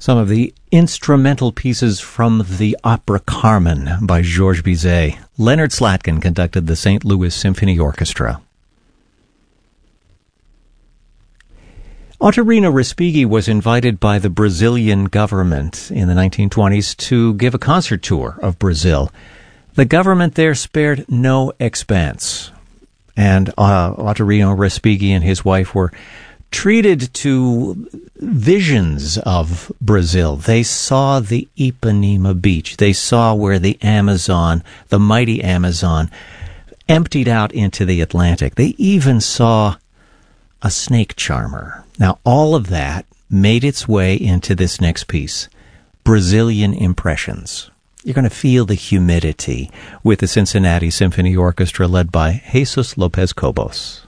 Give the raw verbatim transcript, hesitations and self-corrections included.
Some of the instrumental pieces from the opera Carmen by Georges Bizet. Leonard Slatkin conducted the Saint Louis Symphony Orchestra. Ottorino Respighi was invited by the Brazilian government in the nineteen twenties to give a concert tour of Brazil. The government there spared no expense, and uh, Ottorino Respighi and his wife were treated to visions of Brazil. They saw the Ipanema beach. They saw where the Amazon, the mighty Amazon, emptied out into the Atlantic. They even saw a snake charmer. Now, all of that made its way into this next piece, Brazilian Impressions. You're going to feel the humidity with the Cincinnati Symphony Orchestra led by Jesus Lopez Cobos.